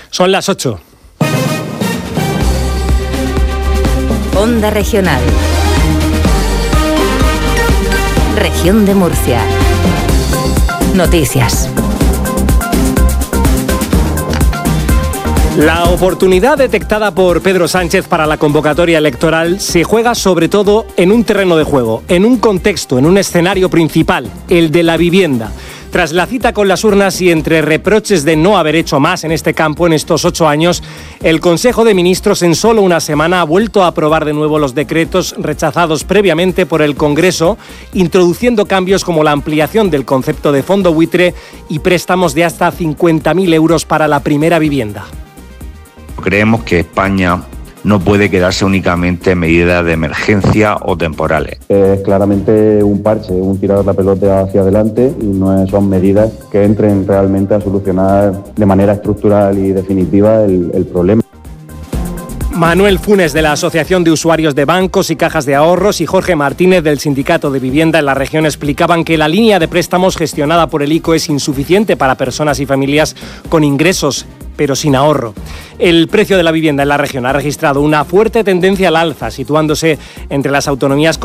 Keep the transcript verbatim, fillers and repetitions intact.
Son las ocho. Onda Regional. Región de Murcia. Noticias. La oportunidad detectada por Pedro Sánchez para la convocatoria electoral se juega sobre todo en un terreno de juego, en un contexto, en un escenario principal, el de la vivienda. Tras la cita con las urnas y entre reproches de no haber hecho más en este campo en estos ocho años, el Consejo de Ministros en solo una semana ha vuelto a aprobar de nuevo los decretos rechazados previamente por el Congreso, introduciendo cambios como la ampliación del concepto de fondo buitre y préstamos de hasta cincuenta mil euros para la primera vivienda. Creemos que España no puede quedarse únicamente en medidas de emergencia o temporales. Es claramente un parche, un tirar la pelota hacia adelante y no son medidas que entren realmente a solucionar de manera estructural y definitiva el, el problema. Manuel Funes, de la Asociación de Usuarios de Bancos y Cajas de Ahorros, y Jorge Martínez, del Sindicato de Vivienda en la región, explicaban que la línea de préstamos gestionada por el I C O es insuficiente para personas y familias con ingresos, pero sin ahorro. El precio de la vivienda en la región ha registrado una fuerte tendencia al alza, situándose entre las autonomías